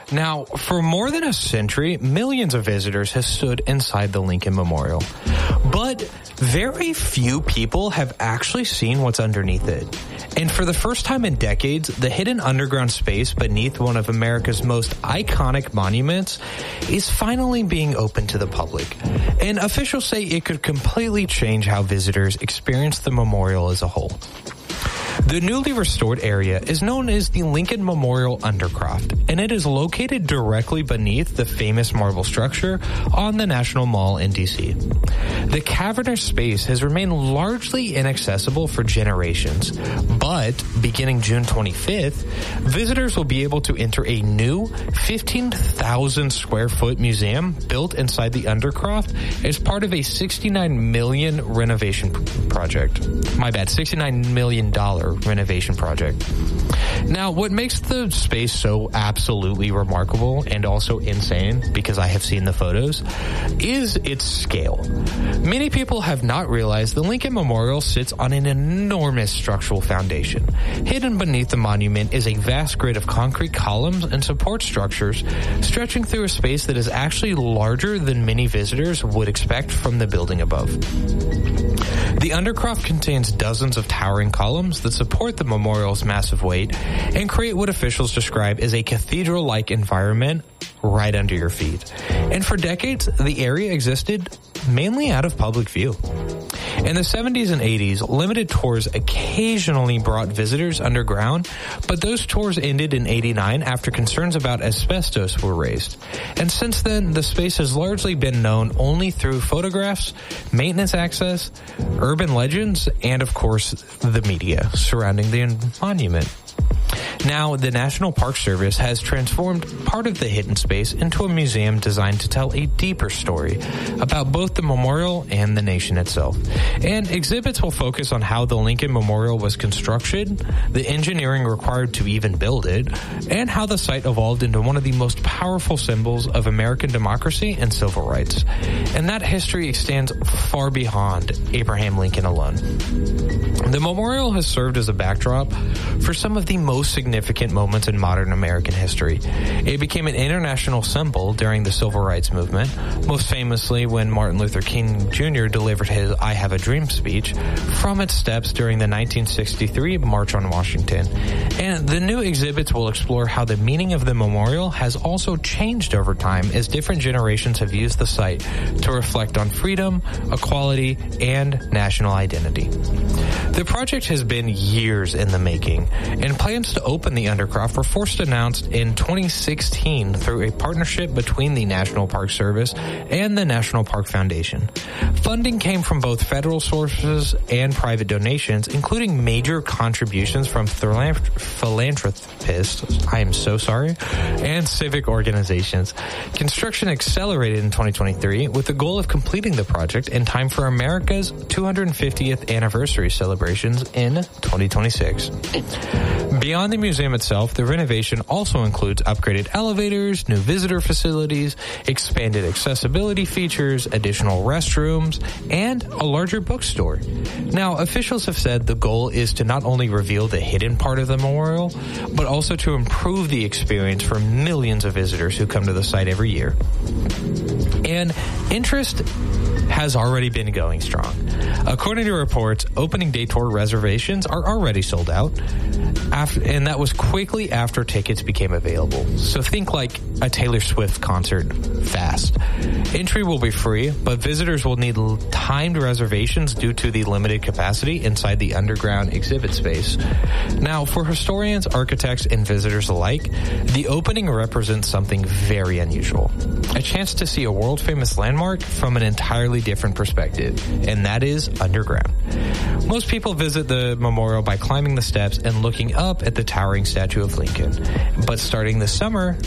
Now, for more than a century, millions of visitors have stood inside the Lincoln Memorial. But very few people have actually seen what's underneath it. And for the first time in decades, the hidden underground space beneath one of America's most iconic monuments is finally being opened to the public. And officials say it could completely change how visitors experience the memorial as a whole. The newly restored area is known as the Lincoln Memorial Undercroft, and it is located directly beneath the famous marble structure on the National Mall in D.C. The cavernous space has remained largely inaccessible for generations, but beginning June 25th, visitors will be able to enter a new 15,000 square foot museum built inside the Undercroft as part of a $69 million renovation project. My bad, $69 million renovation project. Now, what makes the space so absolutely remarkable and also insane, because I have seen the photos, is its scale. Many people have not realized the Lincoln Memorial sits on an enormous structural foundation. Hidden beneath the monument is a vast grid of concrete columns and support structures stretching through a space that is actually larger than many visitors would expect from the building above. The Undercroft contains dozens of towering columns that support the memorial's massive weight and create what officials describe as a cathedral-like environment right under your feet. And for decades, the area existed mainly out of public view. In the 70s and 80s, limited tours occasionally brought visitors underground, but those tours ended in 89 after concerns about asbestos were raised. And since then, the space has largely been known only through photographs, maintenance access, urban legends, and of course, the media surrounding the monument. Now, the National Park Service has transformed part of the hidden space into a museum designed to tell a deeper story about both the memorial and the nation itself. And exhibits will focus on how the Lincoln Memorial was constructed, the engineering required to even build it, and how the site evolved into one of the most powerful symbols of American democracy and civil rights. And that history extends far beyond Abraham Lincoln alone. The memorial has served as a backdrop for some of the most significant moments in modern American history. It became an international symbol during the Civil Rights Movement, most famously when Martin Luther King Jr. delivered his I Have a Dream speech from its steps during the 1963 March on Washington. And the new exhibits will explore how the meaning of the memorial has also changed over time as different generations have used the site to reflect on freedom, equality, and national identity. The project has been years in the making, and plans to open the Undercroft were first announced in 2016 through a partnership between the National Park Service and the National Park Foundation. Funding came from both federal sources and private donations, including major contributions from philanthropists, I am so sorry, and civic organizations. Construction accelerated in 2023 with the goal of completing the project in time for America's 250th anniversary celebrations in 2026. Beyond the museum itself, the renovation also includes upgraded elevators, new visitor facilities, expanded accessibility features, additional restrooms, and a larger bookstore. Now, officials have said the goal is to not only reveal the hidden part of the memorial, but also to improve the experience for millions of visitors who come to the site every year. And interest has already been going strong. According to reports, opening day tour reservations are already sold out, and that was quickly after tickets became available. So think like a Taylor Swift concert fast. Entry will be free, but visitors will need timed reservations due to the limited capacity inside the underground exhibit space. Now, for historians, architects, and visitors alike, the opening represents something very unusual. A chance to see a world-famous landmark from an entirely different perspective, and that is underground. Most people visit the memorial by climbing the steps and looking up at the towering statue of Lincoln. But starting this summer,